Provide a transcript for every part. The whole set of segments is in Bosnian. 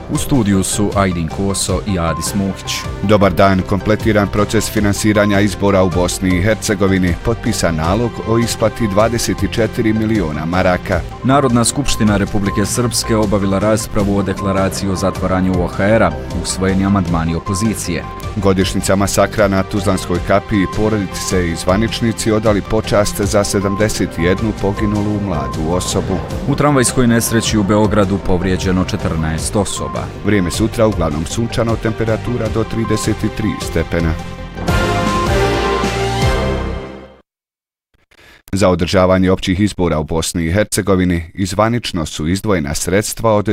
U studiju su Ajdin Koso i Adis Muhić. Dobar dan, kompletiran proces finansiranja izbora u Bosni i Hercegovini, potpisan nalog o isplati 24 miliona maraka. Narodna skupština Republike Srpske obavila raspravu o deklaraciji o zatvaranju OHR-a, usvojeni amandmani opozicije. Godišnjica masakra na Tuzlanskoj kapiji, porodice i zvaničnici odali počast za 71 poginulu mladu osobu. U tramvajskoj nesreći u Beogradu povrijeđeno 14 osoba. Vrijeme sutra uglavnom sunčano, temperatura do 33 stepena. Za održavanje općih izbora u Bosni i Hercegovini zvanično su izdvojena sredstva od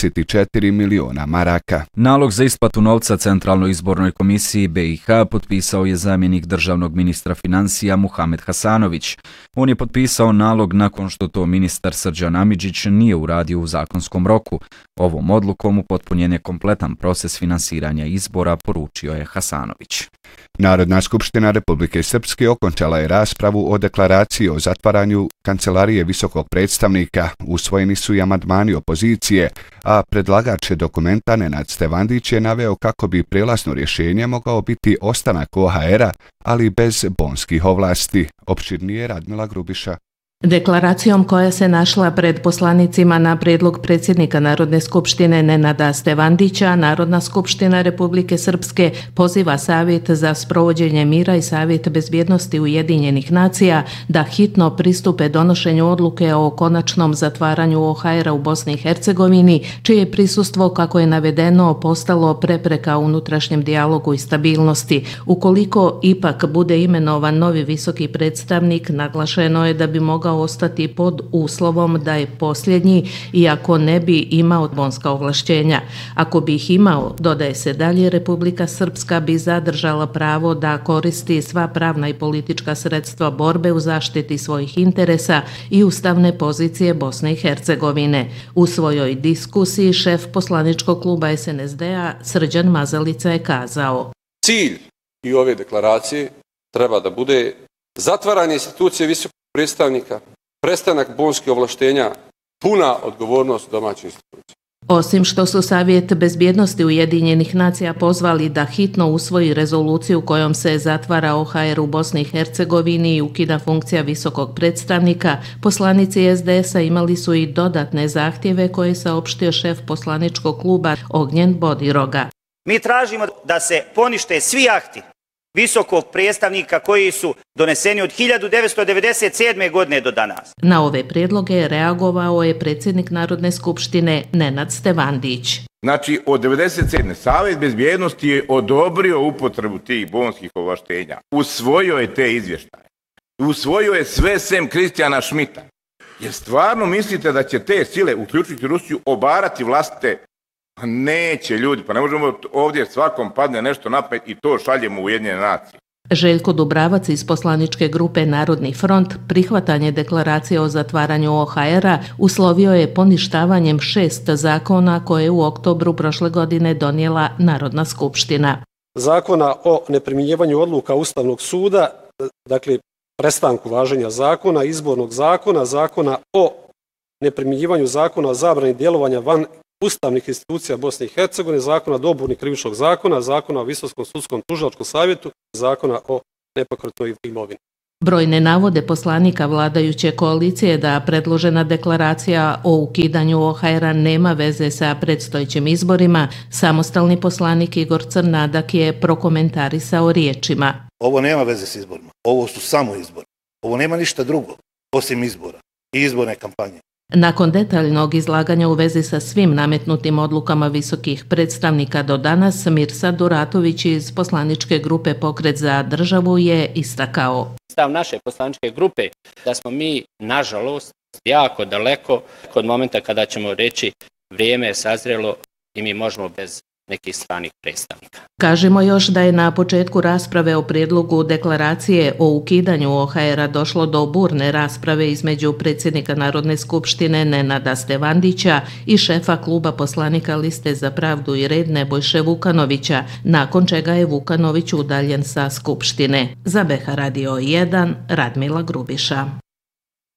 24 miliona maraka. Nalog za isplatu novca Centralnoj izbornoj komisiji BiH potpisao je zamjenik državnog ministra financija Muhamed Hasanović. On je potpisao nalog nakon što to ministar Srđan Amidžić nije uradio u zakonskom roku. Ovom odlukom upotpunjen je kompletan proces finansiranja izbora, poručio je Hasanović. Narodna skupština Republike Srpske okončala je raspravu o deklaraciji o zatvaranju Kancelarije visokog predstavnika. Usvojeni su i amandmani opozicije, a predlagač dokumenta Nenad Stevandić je naveo kako bi prijelazno rješenje mogao biti ostanak OHR-a, ali bez bonskih ovlasti. Opširnije Radmila Grubiša. Deklaracijom koja se našla pred poslanicima na prijedlog predsjednika Narodne skupštine Nenada Stevandića, Narodna skupština Republike Srpske poziva Savjet za sprovođenje mira i Savjet bezbjednosti Ujedinjenih nacija da hitno pristupe donošenju odluke o konačnom zatvaranju OHR-a u Bosni i Hercegovini, čije prisustvo, kako je navedeno, postalo prepreka unutrašnjem dijalogu i stabilnosti. Ukoliko ipak bude imenovan novi visoki predstavnik, naglašeno je da bi mogao ostati pod uslovom da je posljednji, iako ne bi imao bonska ovlašćenja. Ako bi ih imao, dodaje se dalje, Republika Srpska bi zadržala pravo da koristi sva pravna i politička sredstva borbe u zaštiti svojih interesa i ustavne pozicije Bosne i Hercegovine. U svojoj diskusiji šef poslaničkog kluba SNSD-a Srđan Mazalica je kazao: Cilj i ove deklaracije treba da bude zatvaranje institucije visokog predstavnika, prestanak bonskih ovlaštenja, puna odgovornost domaćih institucija. Osim što su Savjet bezbjednosti Ujedinjenih nacija pozvali da hitno usvoji rezoluciju kojom se zatvara OHR u Bosni i Hercegovini i ukida funkcija visokog predstavnika, poslanici SDS-a imali su i dodatne zahtjeve koje je saopštio šef poslaničkog kluba Ognjen Bodiroga. Mi tražimo da se ponište svi akti visokog predstavnika koji su doneseni od 1997. godine do danas. Na ove prijedloge reagovao je predsjednik Narodne skupštine Nenad Stevandić. Znači, od 1997. Savjet bezbjednosti je odobrio upotrebu tih bonskih ovlaštenja. Usvojio je te izvještaje. Usvojio je sve sem Kristijana Šmita. Jer stvarno mislite da će te sile, uključujući Rusiju, obarati vlastite? Pa neće, ljudi, pa ne možemo ovdje svakom padne nešto na pamet i to šaljemo u Ujedinjene nacije. Željko Dubravac iz poslaničke grupe Narodni front prihvatanje deklaracije o zatvaranju OHR-a uslovio je poništavanjem 6 zakona koje je u oktobru prošle godine donijela Narodna skupština. Zakona o neprimjenjivanju odluka Ustavnog suda, dakle prestanku važenja zakona, izbornog zakona, zakona o neprimjenjivanju zakona o zabrani djelovanja van ustavnih institucija Bosne i Hercegovine, zakona o dopuni krivičnog zakona, zakona o Visokom sudskom tužilačkom savjetu, zakona o nepokretnoj imovini. Brojne navode poslanika vladajuće koalicije da predložena deklaracija o ukidanju OHR-a nema veze sa predstojećim izborima, samostalni poslanik Igor Crnadak je prokomentarisao riječima: Ovo nema veze s izborima, ovo su samo izbori. Ovo nema ništa drugo osim izbora i izborne kampanje. Nakon detaljnog izlaganja u vezi sa svim nametnutim odlukama visokih predstavnika do danas, Mirsad Duratović iz poslaničke grupe Pokret za državu je istakao: Stav naše poslaničke grupe da smo mi, nažalost, jako daleko kod momenta kada ćemo reći vrijeme je sazrelo i mi možemo bez nekih stranih predstavnika. Kažemo još da je na početku rasprave o prijedlogu deklaracije o ukidanju OHR-a došlo do burne rasprave između predsjednika Narodne skupštine Nenada Stevandića i šefa kluba poslanika Liste za pravdu i red Nebojše Vukanovića, nakon čega je Vukanović udaljen sa skupštine. Za BH Radio 1, Radmila Grubiša.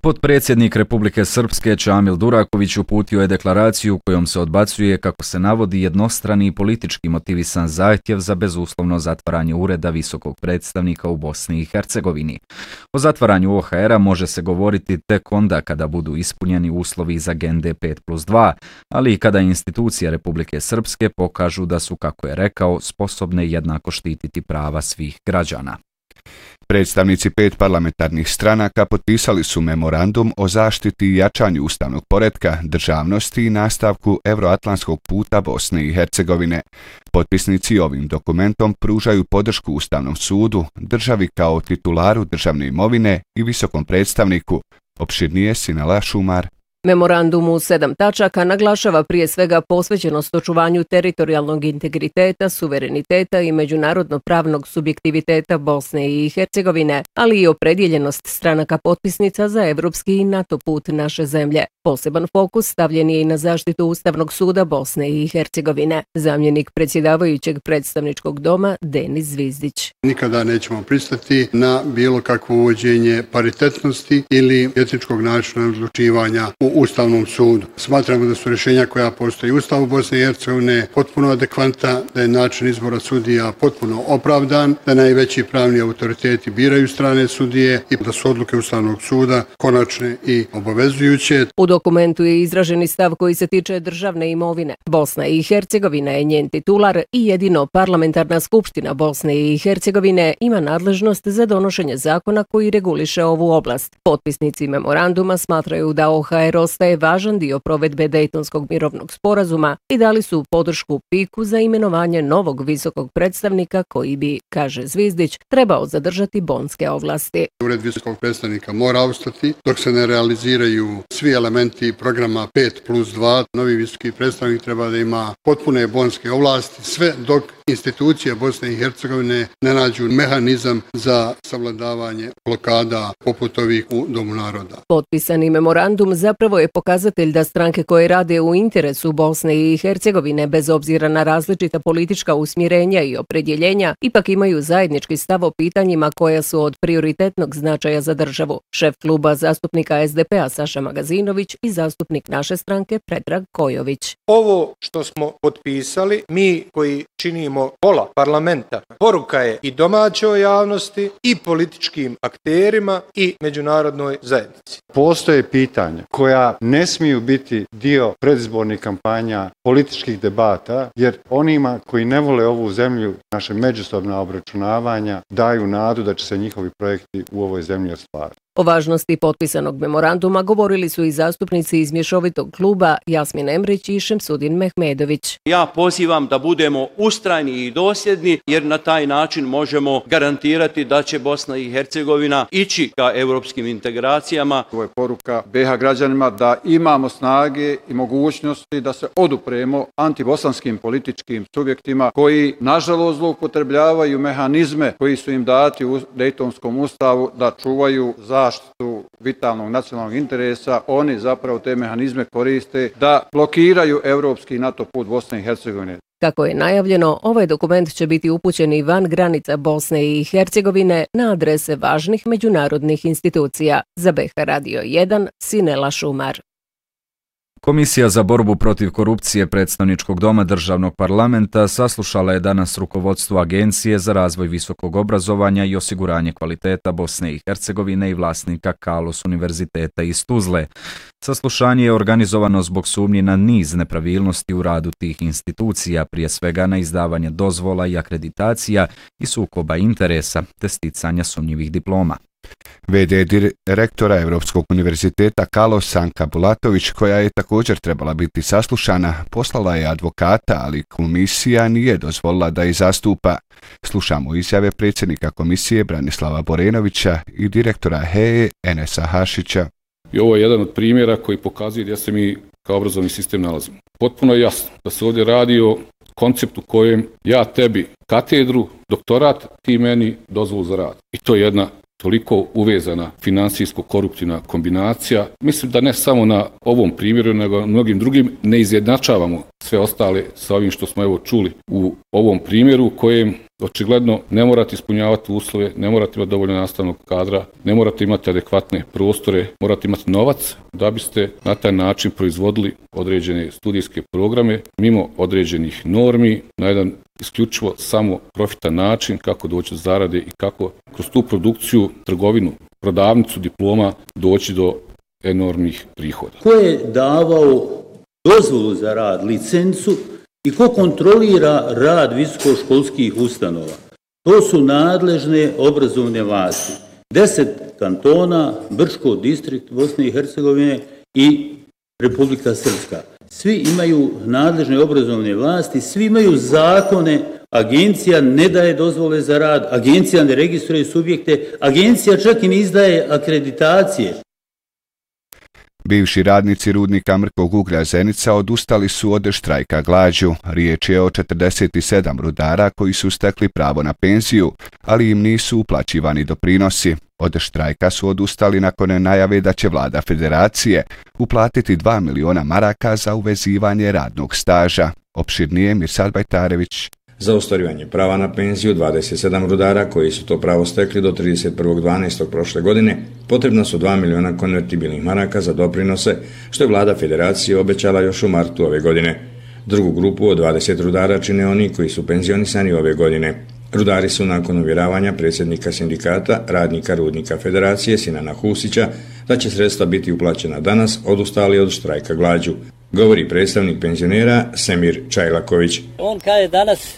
Potpredsjednik Republike Srpske Čamil Duraković uputio je deklaraciju kojom se odbacuje, kako se navodi, jednostrani i politički motivisan zahtjev za bezuslovno zatvaranje ureda visokog predstavnika u Bosni i Hercegovini. O zatvaranju OHR-a može se govoriti tek onda kada budu ispunjeni uslovi iz agende 5+2, ali i kada institucije Republike Srpske pokažu da su, kako je rekao, sposobne jednako štititi prava svih građana. Predstavnici 5 parlamentarnih stranaka potpisali su memorandum o zaštiti i jačanju ustavnog poretka, državnosti i nastavku euroatlantskog puta Bosne i Hercegovine. Potpisnici ovim dokumentom pružaju podršku Ustavnom sudu, državi kao titularu državne imovine i visokom predstavniku. Opširnije Sinela Šumar. Memorandum u 7 tačaka naglašava prije svega posvećenost očuvanju teritorijalnog integriteta, suvereniteta i međunarodno-pravnog subjektiviteta Bosne i Hercegovine, ali i opredjeljenost stranaka potpisnica za evropski i NATO put naše zemlje. Poseban fokus stavljen je i na zaštitu Ustavnog suda Bosne i Hercegovine. Zamjenik predsjedavajućeg predstavničkog doma Denis Zvizdić. Nikada nećemo pristati na bilo kakvo uvođenje paritetnosti ili etničkog načina odlučivanja u Ustavnom sudu. Smatramo da su rješenja koja postoji u Ustavu Bosne i Hercegovine potpuno adekvantna, da je način izbora sudija potpuno opravdan, da najveći pravni autoriteti biraju strane sudije i da su odluke Ustavnog suda konačne i obavezujuće. U dokumentu je izražen i stav koji se tiče državne imovine. Bosna i Hercegovina je njen titular i jedino parlamentarna skupština Bosne i Hercegovine ima nadležnost za donošenje zakona koji reguliše ovu oblast. Potpisnici memoranduma smatraju da OHR ostaje važan dio provedbe Dejtonskog mirovnog sporazuma i dali su podršku PIK-u za imenovanje novog visokog predstavnika koji bi, kaže Zvizdić, trebao zadržati bonske ovlasti. Ured visokog predstavnika mora ostati dok se ne realiziraju svi elementi programa 5+2. Novi visoki predstavnik treba da ima potpune bonske ovlasti, sve dok institucije Bosne i Hercegovine ne nađu mehanizam za savladavanje blokada poput ovih u Domu naroda. Potpisani memorandum zapravo je pokazatelj da stranke koje rade u interesu Bosne i Hercegovine, bez obzira na različita politička usmjerenja i opredjeljenja, ipak imaju zajednički stav o pitanjima koja su od prioritetnog značaja za državu. Šef kluba zastupnika SDP-a Saša Magazinović i zastupnik naše stranke Predrag Kojović. Ovo što smo potpisali, mi koji činimo pola parlamenta, poruka je i domaćoj javnosti i političkim akterima i međunarodnoj zajednici. Postoje pitanja koja ne smiju biti dio predizbornih kampanja, političkih debata, jer onima koji ne vole ovu zemlju, naše međusobna obračunavanja, daju nadu da će se njihovi projekti u ovoj zemlji ostvariti. O važnosti potpisanog memoranduma govorili su i zastupnici iz mješovitog kluba Jasmin Emrić i Šemsudin Mehmedović. Ja pozivam da budemo ustrajni i dosljedni, jer na taj način možemo garantirati da će Bosna i Hercegovina ići ka europskim integracijama. Ovo je poruka BiH građanima da imamo snage i mogućnosti da se odupremo antibosanskim političkim subjektima koji nažalost zloupotrebljavaju mehanizme koji su im dati u Dejtonskom ustavu da čuvaju zaštitu vitalnog nacionalnog interesa. Oni zapravo te mehanizme koriste da blokiraju europski NATO put Bosne i Hercegovine. Kako je najavljeno, ovaj dokument će biti upućen i van granica Bosne i Hercegovine na adrese važnih međunarodnih institucija. Za BiH Radio 1, Sinela Šumar. Komisija za borbu protiv korupcije predstavničkog doma državnog parlamenta saslušala je danas rukovodstvo Agencije za razvoj visokog obrazovanja i osiguranje kvaliteta Bosne i Hercegovine i vlasnika Kalos Univerziteta iz Tuzle. Saslušanje je organizovano zbog sumnji na niz nepravilnosti u radu tih institucija, prije svega na izdavanje dozvola i akreditacija i sukoba interesa te sticanja sumnjivih diploma. VD direktora Europskog univerziteta Kalos Sanka Bulatović, koja je također trebala biti saslušana, poslala je advokata, ali komisija nije dozvolila da ih zastupa. Slušamo izjave predsjednika komisije Branislava Borenovića i direktora HEE Enesa Hašića. I ovo je jedan od primjera koji pokazuje gdje se mi kao obrazovni sistem nalazimo. Potpuno je jasno da se ovdje radi o konceptu kojem ja tebi katedru, doktorat, ti meni dozvolu za rad. I to je jedna toliko uvezana financijsko-koruptivna kombinacija. Mislim da ne samo na ovom primjeru, nego na mnogim drugim ne izjednačavamo sve ostale sa ovim što smo evo čuli u ovom primjeru, kojem očigledno ne morate ispunjavati uslove, ne morate imati dovoljno nastavnog kadra, ne morate imati adekvatne prostore, morate imati novac da biste na taj način proizvodili određene studijske programe mimo određenih normi na jedan isključivo samo profitan način kako doći do zarade i kako kroz tu produkciju, trgovinu, prodavnicu diploma doći do enormnih prihoda. Ko je davao dozvolu za rad, licencu i ko kontrolira rad visokoškolskih ustanova? To su nadležne obrazovne vlasti. 10 kantona, Brčko distrikt Bosne i Hercegovine i Republika Srpska. Svi imaju nadležne obrazovne vlasti, svi imaju zakone, agencija ne daje dozvole za rad, agencija ne registruje subjekte, agencija čak i ne izdaje akreditacije. Bivši radnici rudnika mrkog uglja Zenica odustali su od štrajka glađu. Riječ je o 47 rudara koji su stekli pravo na penziju, ali im nisu uplaćivani doprinosi. Od štrajka su odustali nakon najave da će vlada federacije uplatiti 2 miliona maraka za uvezivanje radnog staža. Opširnije Mirsad Bajtarević. Za ostvarivanje prava na penziju 27 rudara koji su to pravo stekli do 31.12. prošle godine potrebna su 2 miliona konvertibilnih maraka za doprinose, što je vlada federacije obećala još u martu ove godine. Drugu grupu od 20 rudara čine oni koji su penzionisani ove godine. Rudari su nakon uvjeravanja predsjednika sindikata radnika rudnika federacije Sinana Husića da će sredstva biti uplaćena danas odustali od štrajka glađu. Govori predstavnik penzionera Semir Čajlaković. On kaže danas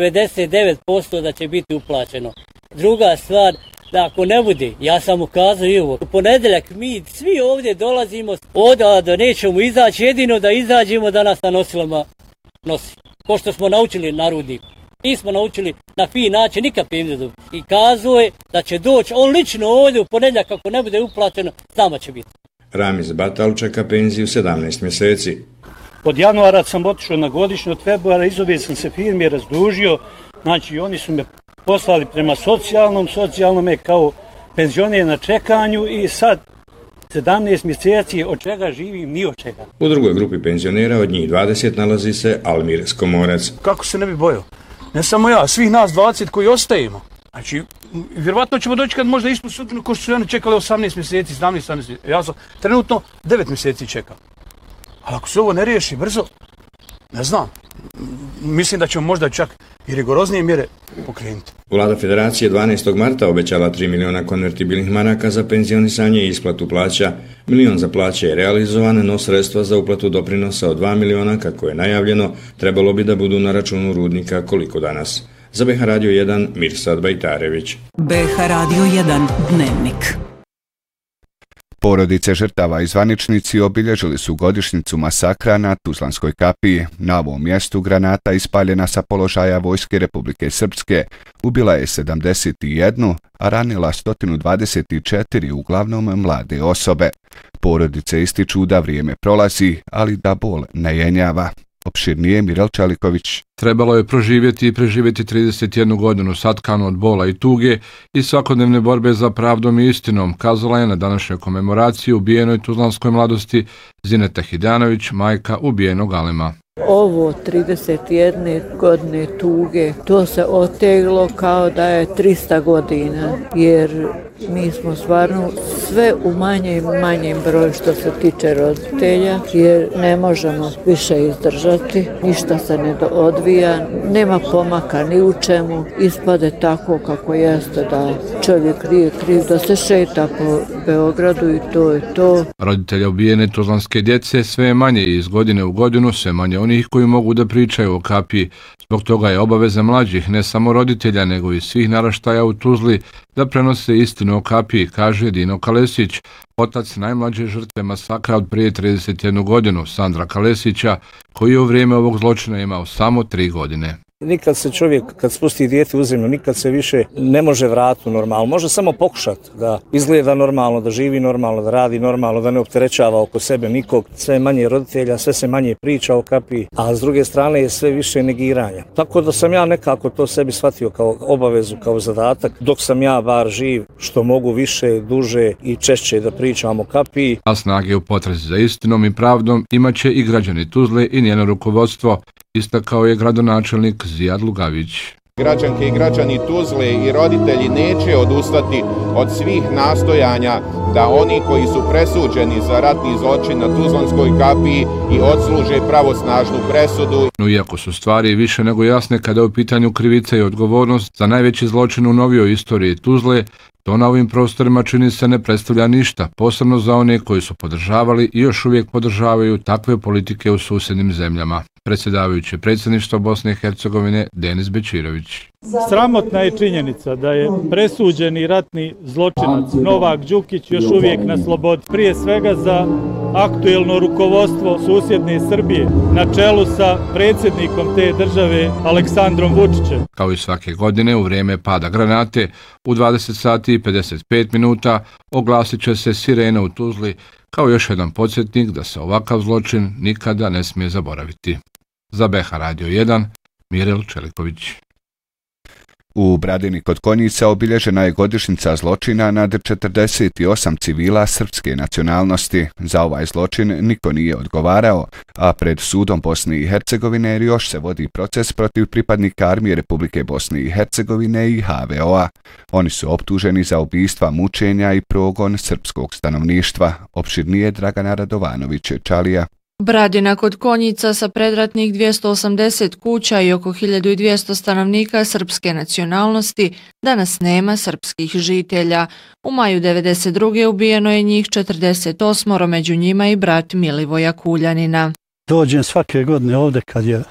99% da će biti uplaćeno. Druga stvar, da ako ne bude, ja sam ukazao i ovo, u ponedjeljak mi svi ovdje dolazimo da nećemo izaći, jedino da izađemo da nas na nosilama nosi. Pošto smo naučili na rudniku. Nismo naučili na fin način nikad penziju. I kazao je da će doći on lično ovdje u ponedjeljak, ako ne bude uplaćeno, s nama će biti. Ramiz Batal čeka penziju 17 mjeseci. Od januara sam otišao na godišnju, od februara izobio sam se firmi, razdužio, znači oni su me poslali prema socijalnom je kao penzioner na čekanju i sad 17 mjeseci od čega živim, ni od čega. U drugoj grupi penzionera od njih 20 nalazi se Almir Skomorac. Kako se ne bi bojao? Ne samo ja, svih nas 20 koji ostajemo. Znači, vjerovatno ćemo doći kad možda istu sudbinu ko što su oni čekali 18 mjeseci, 17 mjeseci. Ja sam trenutno 9 mjeseci čekao. Ali ako se ovo ne riješi brzo, ne znam. Mislim da ćemo možda čak i rigoroznije mjere pokrenuti. Vlada federacije 12. marta obećala 3 miliona konvertibilnih maraka za penzionisanje i isplatu plaća. Milion za plaće je realizovan, no sredstva za uplatu doprinosa od 2 miliona, kako je najavljeno, trebalo bi da budu na računu rudnika koliko danas. Za BH Radio 1, Mirsad Bajtarević. BH Radio 1, Dnevnik. Porodice žrtava i zvaničnici obilježili su godišnjicu masakra na Tuzlanskoj kapiji. Na ovom mjestu granata ispaljena sa položaja Vojske Republike Srpske ubila je 71, a ranila 124, uglavnom mlade osobe. Porodice ističu da vrijeme prolazi, ali da bol ne jenjava. Opširnije Mirel Čaliković. Trebalo je proživjeti i preživjeti 31 godinu satkanu od bola i tuge i svakodnevne borbe za pravdom i istinom, kazala je na današnjoj komemoraciji ubijenoj tuzlanskoj mladosti Zineta Hidjanović, majka ubijenog Alema. Ovo 31 godine tuge, to se oteglo kao da je 300 godina, jer mi smo stvarno sve u manjem broju što se tiče roditelja, jer ne možemo više izdržati, ništa se ne odvija, nema pomaka ni u čemu, ispade tako kako jeste da čovjek nije kriv, da se šeta po Beogradu i to je to. Roditelja ubijene tuzlanske djece sve je manje i iz godine u godinu sve manje onih koji mogu da pričaju o kapiji. Zbog toga je obaveza mlađih, ne samo roditelja, nego i svih naraštaja u Tuzli, da prenose istinu o kapiji, kaže Dino Kalesić, otac najmlađe žrtve masakra od prije 31 godinu, Sandra Kalesića, koji je u vrijeme ovog zločina imao samo 3 godine. Nikad se čovjek, kad spusti dijete u zemlju, nikad se više ne može vratiti normalno. Može samo pokušati da izgleda normalno, da živi normalno, da radi normalno, da ne opterećava oko sebe nikog. Sve manje roditelja, sve se manje priča o kapiji, a s druge strane je sve više negiranja. Tako da sam ja nekako to sebi shvatio kao obavezu, kao zadatak, dok sam ja bar živ, što mogu više, duže i češće da pričam o kapiji. A snage u potrazi za istinom i pravdom imaće i građani Tuzle i njeno rukovodstvo, istakao je gradonačelnik Zijad Lugavić. Građanke i građani Tuzle i roditelji neće odustati od svih nastojanja da oni koji su presuđeni za ratni zločin na Tuzlanskoj kapiji i odsluže pravosnažnu presudu. No, iako su stvari više nego jasne kada je u pitanju krivica i odgovornost za najveći zločin u novijoj istoriji Tuzle, to na ovim prostorima čini se ne predstavlja ništa, posebno za one koji su podržavali i još uvijek podržavaju takve politike u susjednim zemljama. Predsjedavajući predsjedništva Bosne i Hercegovine Denis Bečirović. Sramotna je činjenica da je presuđeni ratni zločinac Novak Đukić još uvijek na slobodi. Prije svega za aktuelno rukovodstvo susjedne Srbije na čelu sa predsjednikom te države Aleksandrom Vučićem. Kao i svake godine u vrijeme pada granate u 20 sati i 55 minuta oglasit će se sirena u Tuzli kao još jedan podsjetnik da se ovakav zločin nikada ne smije zaboraviti. Za BH Radio 1, Mirel Čeliković. U Bradini kod Konjica obilježena je godišnjica zločina nad 48 civila srpske nacionalnosti. Za ovaj zločin niko nije odgovarao, a pred sudom Bosne i Hercegovine još se vodi proces protiv pripadnika Armije Republike Bosne i Hercegovine i HVO-a. Oni su optuženi za ubistva, mučenja i progon srpskog stanovništva. Opširnije Dragana Radovanović Čalija. Bradina kod Konjica sa predratnih 280 kuća i oko 1200 stanovnika srpske nacionalnosti danas nema srpskih žitelja. U maju 1992. ubijeno je njih 48, među njima i brat Milivoja Kuljanina. Dođem svake godine ovdje kad je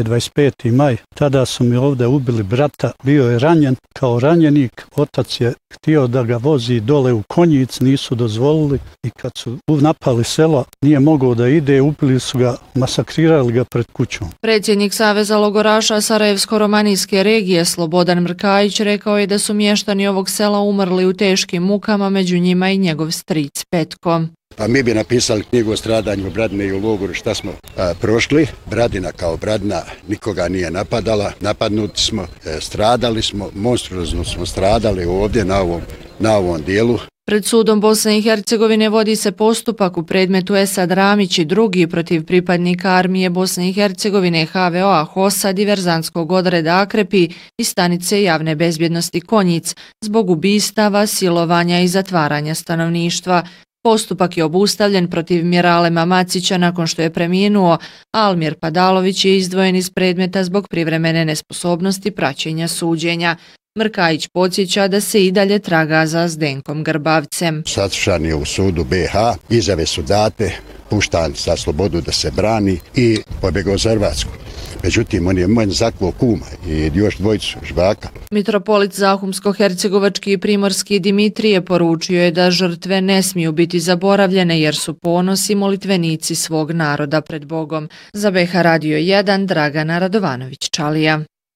25. maj, tada su mi ovdje ubili brata, bio je ranjen kao ranjenik, otac je htio da ga vozi dole u Konjic, nisu dozvolili i kad su napali selo nije mogao da ide, ubili su ga, masakrirali ga pred kućom. Predsjednik Saveza logoraša Sarajevsko-romanijske regije Slobodan Mrkajić rekao je da su mještani ovog sela umrli u teškim mukama, među njima i njegov stric Petko. Pa mi bi napisali knjigu o stradanju Bradine i u logoru šta smo prošli. Bradina kao Bradina nikoga nije napadala, napadnuti smo, stradali smo, monstruozno smo stradali ovdje na ovom dijelu. Pred sudom Bosne i Hercegovine vodi se postupak u predmetu Esad Ramić i drugi protiv pripadnika Armije Bosne i Hercegovine, HVO-a, HOS-a, diverzantskog odreda Akrepi i stanice javne bezbjednosti Konjic zbog ubistava, silovanja i zatvaranja stanovništva. Postupak je obustavljen protiv Miralema Macića nakon što je preminuo, a Almir Padalović je izdvojen iz predmeta zbog privremene nesposobnosti praćenja suđenja. Mrkajić podsjeća da se i dalje traga za Zdenkom Grbavcem. Saslušan je u sudu BiH, izjave su date, puštan za slobodu da se brani i pobjegao za Hrvatsku. Međutim, on je moj zaklo kuma i još dvojicu žvaka. Mitropolit Zahumsko-hercegovački i primorski Dimitrije poručio je da žrtve ne smiju biti zaboravljene jer su ponos i molitvenici svog naroda pred Bogom. Za BH Radio 1, Dragana Radovanović Čalija.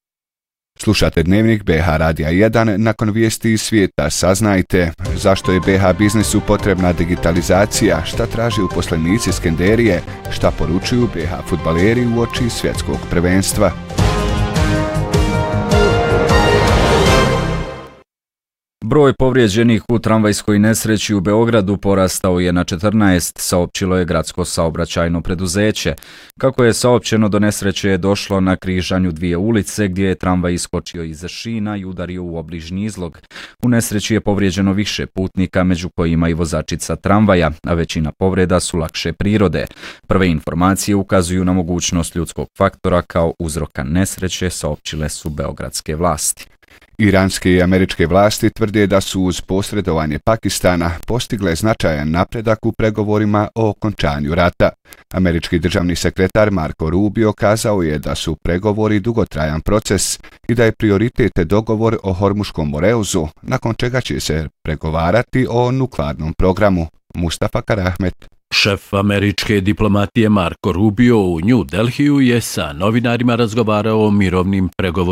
Slušate dnevnik BH Radija 1, nakon vijesti iz svijeta saznajte zašto je BH biznisu potrebna digitalizacija, šta traži uposlenici Skenderije, šta poručuju BH fudbaleri uoči svjetskog prvenstva. Broj povrijeđenih u tramvajskoj nesreći u Beogradu porastao je na 14, saopćilo je gradsko saobraćajno preduzeće. Kako je saopćeno, do nesreće je došlo na križanju dvije ulice gdje je tramvaj iskočio iza šina i udario u obližnji izlog. U nesreći je povrijeđeno više putnika, među kojima i vozačica tramvaja, a većina povreda su lakše prirode. Prve informacije ukazuju na mogućnost ljudskog faktora kao uzroka nesreće, saopćile su beogradske vlasti. Iranske i američke vlasti tvrde da su uz posredovanje Pakistana postigle značajan napredak u pregovorima o okončanju rata. Američki državni sekretar Marco Rubio kazao je da su pregovori dugotrajan proces i da je prioritet dogovor o Hormuškom moreuzu, nakon čega će se pregovarati o nuklearnom programu. Mustafa Karahmet. Šef američke diplomatije Marco Rubio u New Delhiju je sa novinarima razgovarao o mirovnim pregovorima